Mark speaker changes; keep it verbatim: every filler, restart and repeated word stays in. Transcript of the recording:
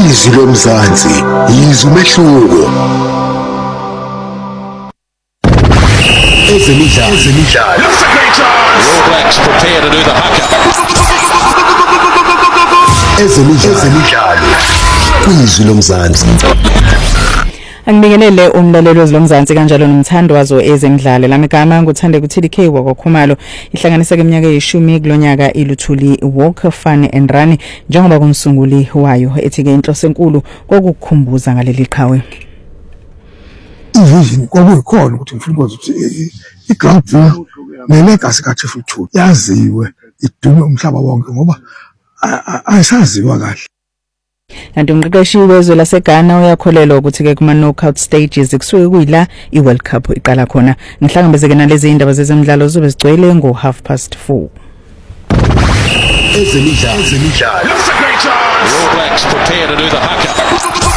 Speaker 1: Izwi lomzansi, izwi umehluko. Ezemidlalo, ezemidlalo.
Speaker 2: All Blacks prepare to do the haka.
Speaker 1: Ezemidlalo, ezemidlalo. Izwi lomzansi.
Speaker 3: Angibingelele umlalelo wezilomzansi kanjalo nomthando wazo ezemidlalo lamagama nguthande ku T D K wakwakhumalo ihlanganisa kweminyaka yeshumi kulonyaka iluthuli Walk Fun and Run njengoba kumsunguli wayo ethi ke inhloso enkulu kokukhumbuza ngaleli qhawe.
Speaker 4: Ivision kwakuyikhona ukuthi ngifuna ukwazi ukuthi iground view nelegacy ka Chief Mthuli yaziwe idume umhlaba wonke ngoba ayisaziwa kahle.
Speaker 3: Kanti umqeqeshi wezwe laseGhana uyakholelwa ukuthi ke kuma knockout stages kusuke kuyila iWorld Cup iqala khona. Ngihlangabezeke nalezi indaba zezemidlalo zobe sigcwele ngo half past four.
Speaker 1: Ezemidlalo, ezemidlalo.
Speaker 2: All Blacks prepare to do the haka.